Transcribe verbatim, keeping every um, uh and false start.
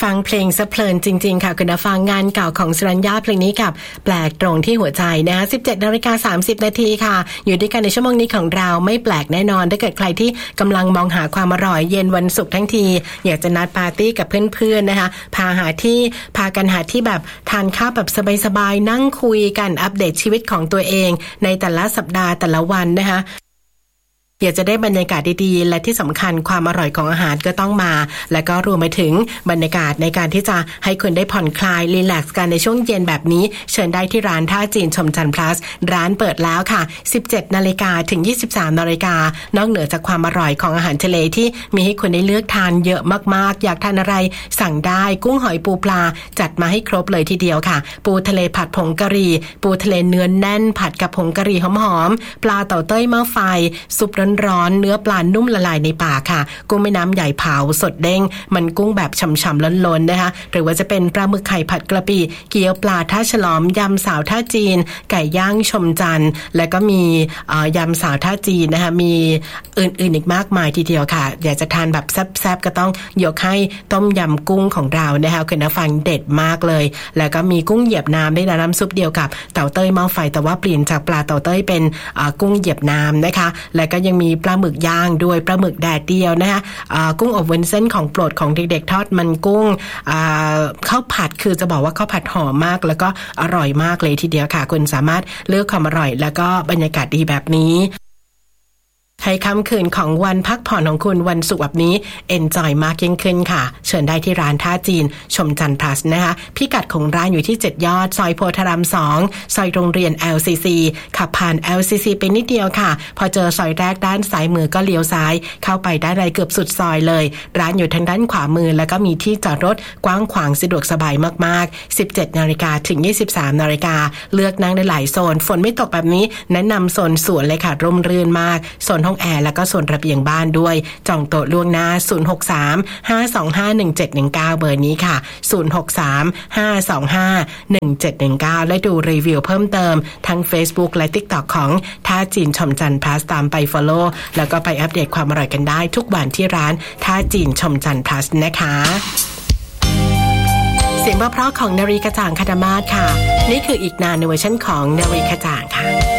ฟังเพลงสะเพลินจริงๆค่ะคุณฟังงานเก่าของสรัญญาเพลงนี้กับแปลกตรงที่หัวใจนะ สิบเจ็ดนาฬิกาสามสิบนาทีค่ะอยู่ด้วยกันในชั่วโมงนี้ของเราไม่แปลกแน่นอนถ้าเกิดใครที่กำลังมองหาความอร่อยเย็นวันศุกร์ทั้งทีอยากจะนัดปาร์ตี้กับเพื่อนๆนะคะพาหาที่พากันหาที่แบบทานข้าวแบบสบายๆนั่งคุยกันอัปเดตชีวิตของตัวเองในแต่ละสัปดาห์แต่ละวันนะคะอยากจะได้บรรยากาศดีๆและที่สำคัญความอร่อยของอาหารก็ต้องมาและก็รวมไปถึงบรรยากาศในการที่จะให้คุณได้ผ่อนคลายรีแลกซ์กันในช่วงเย็นแบบนี้เชิญได้ที่ร้านท่าจีนชมจันทร์พลัสร้านเปิดแล้วค่ะ สิบเจ็ดนาฬิกาถึง ยี่สิบสามนาฬิกานอกเหนือจากความอร่อยของอาหารทะเลที่มีให้คุณได้เลือกทานเยอะมากๆอยากทานอะไรสั่งได้กุ้งหอยปูปลาจัดมาให้ครบเลยทีเดียวค่ะปูทะเลผัดผงกะหรี่ปูทะเลเนื้อแน่นผัดกับผงกะหรี่หอมๆปลาเต่าเต้ยหม้อไฟซุปร้อนๆเนื้อปลานุ่มละลายในปากค่ะกุ้งแม่น้ำใหญ่เผาสดเด้งมันกุ้งแบบฉ่ำๆล้นๆนะคะหรือว่าจะเป็นปลาหมึกไข่ผัดกระปิเกี๊ยวปลาท่าฉลอมยำสาวท่าจีนไก่ย่างชมจันทร์และก็มียำสาวท่าจีนนะคะมีอื่นๆอีกมากมายทีเดียวค่ะอยากจะทานแบบแซ่บๆก็ต้องยกให้ต้มยำกุ้งของเรานะคะคุณผู้ฟังเด็ดมากเลยแล้วก็มีกุ้งเหยียบน้ำด้วยน้ำซุปเดียวกับเต่าเต้ยหม้อไฟแต่ว่าเปลี่ยนจากปลาเต่าเต้ยเป็นกุ้งเหยียบน้ำนะคะและก็ยังมีปลาหมึกย่างด้วยปลาหมึกแดดเดียวนะคะกุ้งอบวุ้นเส้นของโปรดของเด็กๆทอดมันกุ้งข้าวผัดคือจะบอกว่าข้าวผัดหอมมากแล้วก็อร่อยมากเลยทีเดียวค่ะคุณสามารถเลือกความอร่อยแล้วก็บรรยากาศดีแบบนี้ให้ค่ำคืนของวันพักผ่อนของคุณวันศุกร์แบบนี้เอนจอยมากยิ่งขึ้นค่ะเชิญได้ที่ร้านท่าจีนชมจันทร์พลัสนะคะพิกัดของร้านอยู่ที่เจ็ดยอดซอยโพธารามสองซอยโรงเรียน แอล ซี ซี ขับผ่าน แอล ซี ซี ไปนิดเดียวค่ะพอเจอซอยแรกด้านซ้ายมือก็เลี้ยวซ้ายเข้าไปได้เลยเกือบสุดซอยเลยร้านอยู่ทางด้านขวามือแล้วก็มีที่จอดรถกว้างขวางสะดวกสบายมากๆ สิบเจ็ดนาฬิกาถึง ยี่สิบสามนาฬิกาเลือกนั่งได้หลายโซนฝนไม่ตกแบบนี้แนะนำโซนสวนเลยค่ะร่มรื่นมากโซนห้องแอร์แล้วก็โซนระเบียงบ้านด้วยจองโต๊ะล่วงหน้าศูนย์ หก สาม ห้า สอง ห้า หนึ่ง เจ็ด หนึ่ง เก้าเบอร์นี้ค่ะศูนย์ หก สาม ห้า สอง ห้า หนึ่ง เจ็ด หนึ่ง เก้าและดูรีวิวเพิ่มเติมทั้ง Facebook และ TikTok ของท่าจีนชมจันทร์พลัสตามไป follow แล้วก็ไปอัปเดตความอร่อยกันได้ทุกวันที่ร้านท่าจีนชมจันทร์พลัสนะคะเสียงเพราะๆของนารีกระจ่างคาดามาศค่ะนี่คืออีกนานในเวอร์ชันของนารีกระจ่างค่ะ